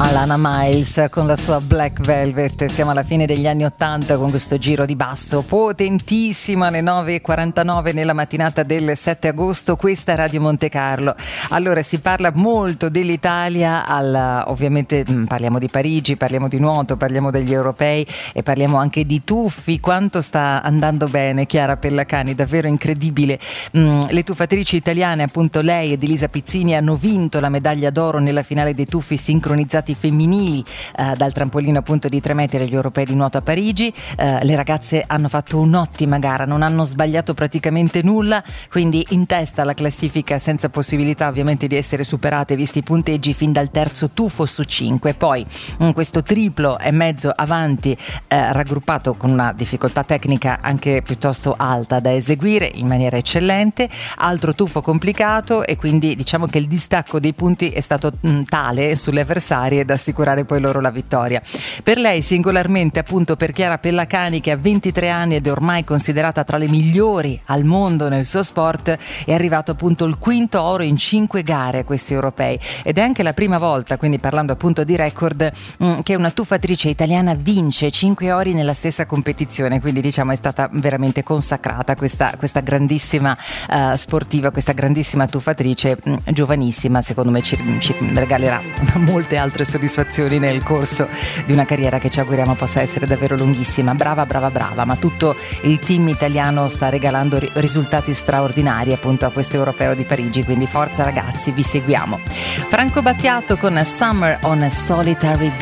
Alana Miles con la sua Black Velvet. Siamo alla fine degli anni '80 con questo giro di basso potentissimo alle 9:49 nella mattinata del 7 agosto. Questa è Radio Monte Carlo. Allora, si parla molto dell'Italia, ovviamente parliamo di Parigi, parliamo di nuoto, parliamo degli europei e parliamo anche di tuffi. Quanto sta andando bene Chiara Pellacani, davvero incredibile. Le tuffatrici italiane, appunto lei ed Elisa Pizzini, hanno vinto la medaglia d'oro nella finale dei tuffi sincronizzati femminili dal trampolino appunto di 3 metri agli europei di nuoto a Parigi. Le ragazze hanno fatto un'ottima gara, non hanno sbagliato praticamente nulla, quindi in testa alla classifica, senza possibilità ovviamente di essere superate visti i punteggi fin dal terzo tuffo su 5. Poi questo triplo e mezzo avanti raggruppato con una difficoltà tecnica anche piuttosto alta da eseguire in maniera eccellente, altro tuffo complicato, e quindi diciamo che il distacco dei punti è stato tale sulle avversarie da assicurare poi loro la vittoria. Per lei singolarmente, appunto per Chiara Pellacani, che ha 23 anni ed è ormai considerata tra le migliori al mondo nel suo sport, è arrivato appunto il quinto oro in 5 gare a questi europei, ed è anche la prima volta, quindi parlando appunto di record, che una tuffatrice italiana vince 5 ori nella stessa competizione, quindi diciamo è stata veramente consacrata questa grandissima sportiva, questa grandissima tuffatrice, giovanissima, secondo me ci regalerà molte altre soddisfazioni nel corso di una carriera che ci auguriamo possa essere davvero lunghissima. Brava, ma tutto il team italiano sta regalando risultati straordinari appunto a questo europeo di Parigi, quindi forza ragazzi, vi seguiamo. Franco Battiato con Summer on a Solitary